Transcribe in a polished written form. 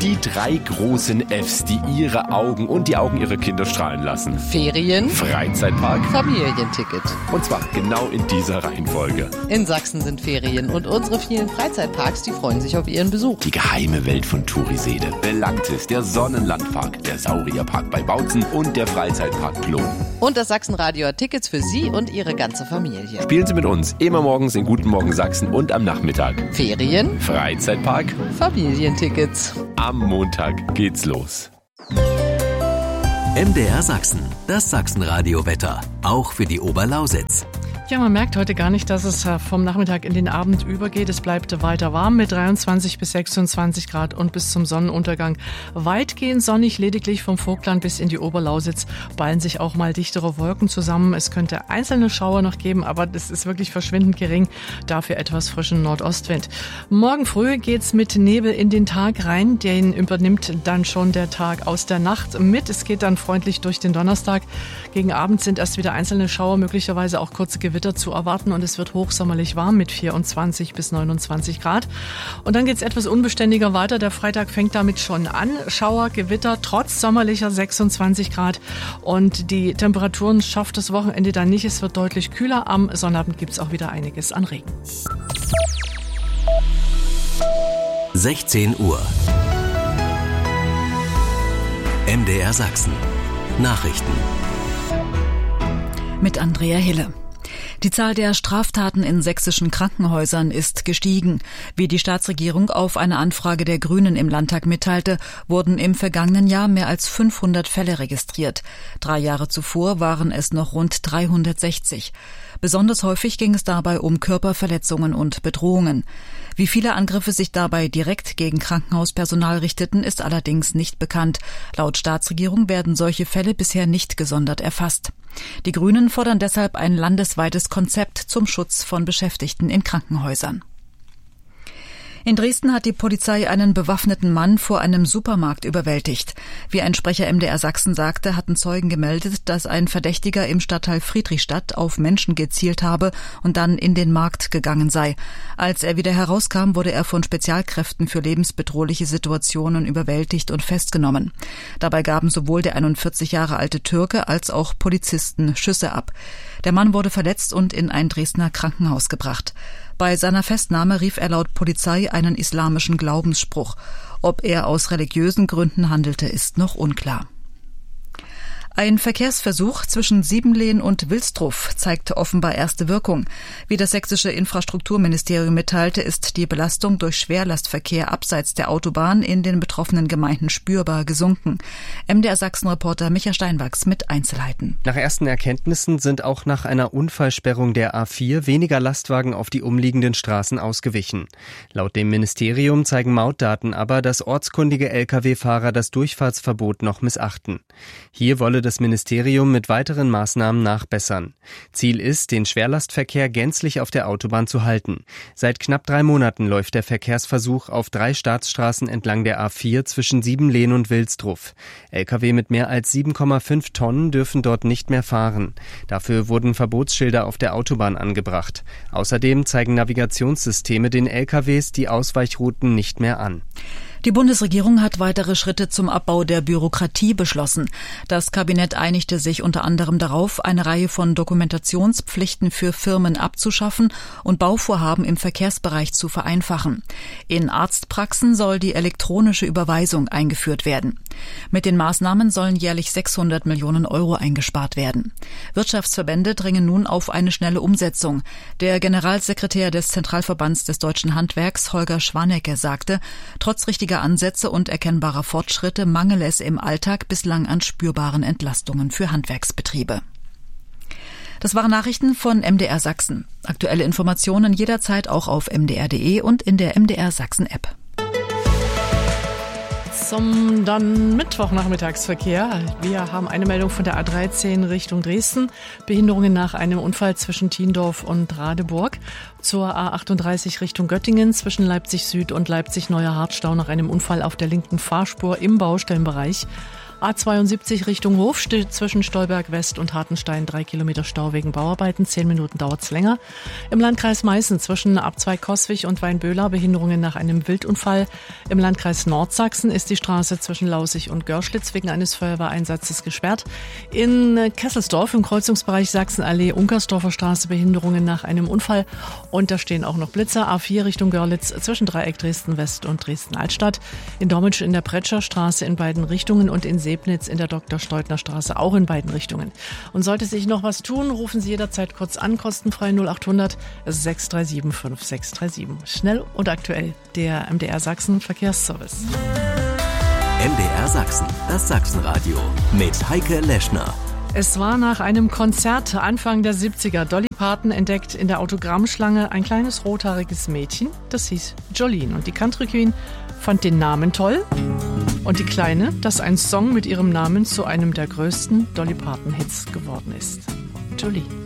Die 3 großen Fs, die ihre Augen und die Augen ihrer Kinder strahlen lassen. Ferien, Freizeitpark, Familienticket. und zwar genau in dieser Reihenfolge. In Sachsen sind Ferien und unsere vielen Freizeitparks, die freuen sich auf ihren Besuch. Die geheime Welt von Turiseede, Belantis, der Sonnenlandpark, der Saurierpark bei Bautzen und der Freizeitpark Plon. Und das Sachsenradio hat Tickets für Sie und Ihre ganze Familie. Spielen Sie mit uns immer morgens in Guten Morgen Sachsen und am Nachmittag. Ferien, Freizeitpark, Familientickets. am Montag geht's los. MDR Sachsen, das Sachsenradio-Wetter, auch für die Oberlausitz. Ja, man merkt heute gar nicht, dass es vom Nachmittag in den Abend übergeht. Es bleibt weiter warm mit 23 bis 26 Grad und bis zum Sonnenuntergang weitgehend sonnig. Lediglich vom Vogtland bis in die Oberlausitz ballen sich auch mal dichtere Wolken zusammen. Es könnte einzelne Schauer noch geben, aber das ist wirklich verschwindend gering. Dafür etwas frischen Nordostwind. Morgen früh geht's mit Nebel in den Tag rein. Den übernimmt dann schon der Tag aus der Nacht mit. Es geht dann freundlich durch den Donnerstag. Gegen Abend sind erst wieder einzelne Schauer, möglicherweise auch kurze Gewitter zu erwarten und es wird hochsommerlich warm mit 24 bis 29 Grad. Und dann geht es etwas unbeständiger weiter. Der Freitag fängt damit schon an. Schauer, Gewitter, trotz sommerlicher 26 Grad. Und die Temperaturen schafft das Wochenende dann nicht. Es wird deutlich kühler. Am Sonnabend gibt es auch wieder einiges an Regen. 16 Uhr. MDR Sachsen. Nachrichten. Mit Andrea Hille. Die Zahl der Straftaten in sächsischen Krankenhäusern ist gestiegen. Wie die Staatsregierung auf eine Anfrage der Grünen im Landtag mitteilte, wurden im vergangenen Jahr mehr als 500 Fälle registriert. 3 Jahre zuvor waren es noch rund 360. Besonders häufig ging es dabei um Körperverletzungen und Bedrohungen. Wie viele Angriffe sich dabei direkt gegen Krankenhauspersonal richteten, ist allerdings nicht bekannt. Laut Staatsregierung werden solche Fälle bisher nicht gesondert erfasst. Die Grünen fordern deshalb ein landesweites Konzept zum Schutz von Beschäftigten in Krankenhäusern. In Dresden hat die Polizei einen bewaffneten Mann vor einem Supermarkt überwältigt. Wie ein Sprecher MDR Sachsen sagte, hatten Zeugen gemeldet, dass ein Verdächtiger im Stadtteil Friedrichstadt auf Menschen gezielt habe und dann in den Markt gegangen sei. Als er wieder herauskam, wurde er von Spezialkräften für lebensbedrohliche Situationen überwältigt und festgenommen. Dabei gaben sowohl der 41 Jahre alte Türke als auch Polizisten Schüsse ab. Der Mann wurde verletzt und in ein Dresdner Krankenhaus gebracht. Bei seiner Festnahme rief er laut Polizei einen islamischen Glaubensspruch. Ob er aus religiösen Gründen handelte, ist noch unklar. Ein Verkehrsversuch zwischen Siebenlehn und Wilsdruff zeigte offenbar erste Wirkung. Wie das sächsische Infrastrukturministerium mitteilte, ist die Belastung durch Schwerlastverkehr abseits der Autobahn in den betroffenen Gemeinden spürbar gesunken. MDR Sachsen-Reporter Micha Steinwachs mit Einzelheiten. Nach ersten Erkenntnissen sind auch nach einer Unfallsperrung der A4 weniger Lastwagen auf die umliegenden Straßen ausgewichen. Laut dem Ministerium zeigen Mautdaten aber, dass ortskundige Lkw-Fahrer das Durchfahrtsverbot noch missachten. Hier wolle das Ministerium mit weiteren Maßnahmen nachbessern. Ziel ist, den Schwerlastverkehr gänzlich auf der Autobahn zu halten. Seit knapp 3 Monaten läuft der Verkehrsversuch auf 3 Staatsstraßen entlang der A4 zwischen Siebenlehn und Wilsdruff. Lkw mit mehr als 7,5 Tonnen dürfen dort nicht mehr fahren. Dafür wurden Verbotsschilder auf der Autobahn angebracht. Außerdem zeigen Navigationssysteme den Lkws die Ausweichrouten nicht mehr an. Die Bundesregierung hat weitere Schritte zum Abbau der Bürokratie beschlossen. Das Kabinett einigte sich unter anderem darauf, eine Reihe von Dokumentationspflichten für Firmen abzuschaffen und Bauvorhaben im Verkehrsbereich zu vereinfachen. In Arztpraxen soll die elektronische Überweisung eingeführt werden. Mit den Maßnahmen sollen jährlich 600 Millionen Euro eingespart werden. Wirtschaftsverbände dringen nun auf eine schnelle Umsetzung. Der Generalsekretär des Zentralverbands des Deutschen Handwerks, Holger Schwanecke, sagte, trotz richtiger Ansätze und erkennbarer Fortschritte mangele es im Alltag bislang an spürbaren Entlastungen für Handwerksbetriebe. Das waren Nachrichten von MDR Sachsen. Aktuelle Informationen jederzeit auch auf mdr.de und in der MDR Sachsen App. Zum dann Mittwochnachmittagsverkehr. Wir haben eine Meldung von der A13 Richtung Dresden. Behinderungen nach einem Unfall zwischen Thiendorf und Radeburg. Zur A38 Richtung Göttingen zwischen Leipzig Süd und Leipzig Neuer Hartstau nach einem Unfall auf der linken Fahrspur im Baustellenbereich. A72 Richtung Hof zwischen Stolberg West und Hartenstein 3 Kilometer Stau wegen Bauarbeiten. 10 Minuten dauert's länger. Im Landkreis Meißen zwischen Abzweig Coswig und Weinböhler Behinderungen nach einem Wildunfall. Im Landkreis Nordsachsen ist die Straße zwischen Lausig und Görschlitz wegen eines Feuerwehreinsatzes gesperrt. In Kesselsdorf im Kreuzungsbereich Sachsenallee Unkersdorfer Straße Behinderungen nach einem Unfall. Und da stehen auch noch Blitzer. A4 Richtung Görlitz zwischen Dreieck Dresden West und Dresden Altstadt. In Dormitsch in der Pretscher Straße in beiden Richtungen und in Sebnitz in der Dr. Steutner Straße auch in beiden Richtungen. Und sollte sich noch was tun, rufen Sie jederzeit kurz an, kostenfrei 0800 637 5637. Schnell und aktuell, der MDR Sachsen Verkehrsservice. MDR Sachsen, das Sachsenradio mit Heike Leschner. Es war nach einem Konzert Anfang der 70er. Dolly Parton entdeckt in der Autogrammschlange ein kleines rothaariges Mädchen, das hieß Jolene. Und die Country Queen fand den Namen toll und die Kleine, dass ein Song mit ihrem Namen zu einem der größten Dolly Parton Hits geworden ist. Jolene.